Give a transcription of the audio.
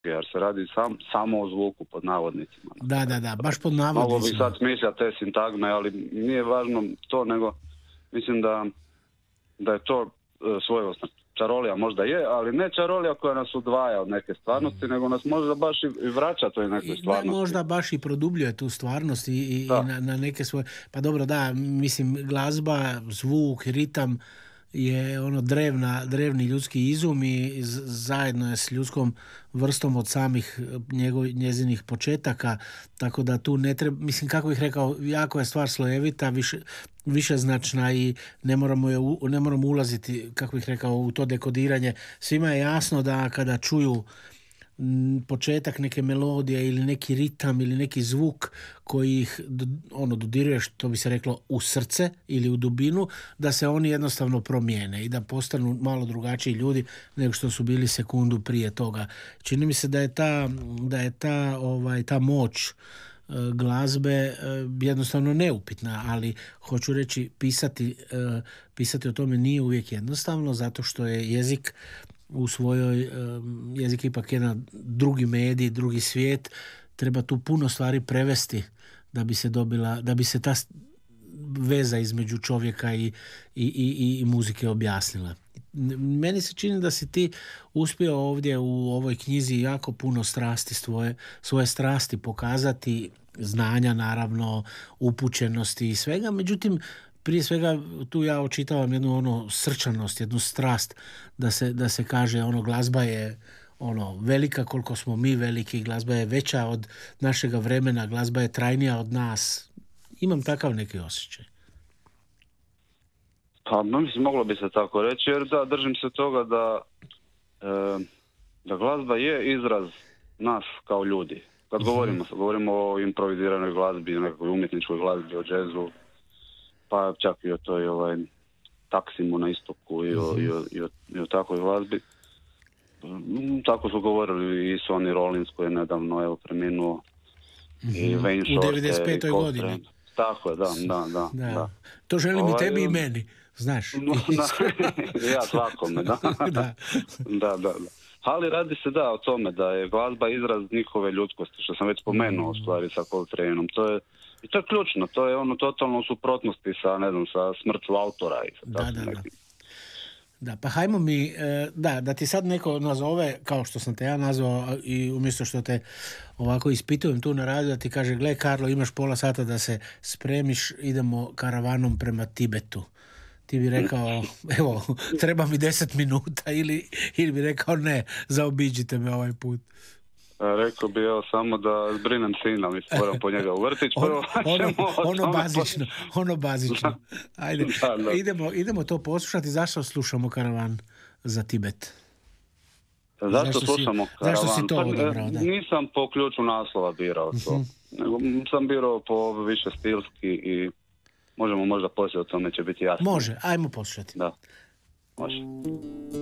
jer se radi samo o zvuku pod navodnicima. Da, baš pod Mogu bi navodnicima. sad smišljati te sintagme, ali nije važno to, nego mislim da je to svojevrsna čarolija, možda je, ali ne čarolija koja nas udvaja od neke stvarnosti, nego nas možda baš i vraća toj nekoj stvarnosti. Možda baš i produbljuje tu stvarnost i na neke svoje... Pa dobro, da, mislim, glazba, zvuk, ritam je ono drevni ljudski izum i zajedno je s ljudskom vrstom od samih njezinih početaka, tako da tu ne treba, mislim, kako bih rekao, jako je stvar slojevita, višeznačna i ne moramo ulaziti, kako bih rekao, u to dekodiranje. Svima je jasno da kada čuju početak neke melodije ili neki ritam ili neki zvuk koji ih dodiruje, što bi se reklo, u srce ili u dubinu, da se oni jednostavno promijene i da postanu malo drugačiji ljudi nego što su bili sekundu prije toga. Čini mi se da je ta moć glazbe jednostavno neupitna, ali hoću reći, pisati o tome nije uvijek jednostavno, zato što je jezik u svojoj, jezik ipak jedan drugi medij, drugi svijet, treba tu puno stvari prevesti da bi se ta veza između čovjeka i muzike objasnila. Meni se čini da si ti uspio ovdje u ovoj knjizi jako puno strasti, svoje strasti pokazati, znanja naravno, upućenosti i svega, međutim prije svega tu ja očitavam jednu srčanost, jednu strast da se kaže glazba je velika koliko smo mi veliki, glazba je veća od našega vremena, glazba je trajnija od nas. Imam takav neki osjećaj. Pa mislim, moglo bi se tako reći, jer da, držim se toga da glazba je izraz nas kao ljudi. Kad govorimo o improviziranoj glazbi, nekakvoj umjetničkoj glazbi, o džezu, pa čak i o toj Taksimu na istoku i o takvoj glazbi. Tako su govorili i Sonny Rollins koji je nedavno preminuo, i Wayne Shorter, u 95. godini. Tako je, da. To želim i tebi i meni, znaš. Ja svakome, da. Da. Ali radi se o tome da je glazba izraz njihove ljudskosti, što sam već spomenuo u stvari sa Coltraneom. I to je ključno, to je totalno u suprotnosti sa smrću autora i sa takvim nekim. Da, pa hajmo mi, da ti sad neko nazove, kao što sam te ja nazvao, i umjesto što te ovako ispitujem tu na radiju, da ti kaže, gle Karlo, imaš pola sata da se spremiš, idemo karavanom prema Tibetu. Ti bi rekao, evo, treba mi 10 minuta, ili bi rekao, ne, zaobiđite me ovaj put. Rekao bi samo da zbrinem sina, mislim, moram po njega u vrtić. Ono bazično. Ajde, da. idemo to poslušati. Zašto slušamo Karavan za Tibet? Zašto slušamo Karavan? Zašto si to odabrao? Da? Nisam po ključu naslova birao to. Nego sam birao po više stilski i možemo možda poslije o tome će biti jasno. Može, ajmo poslušati. Da, može.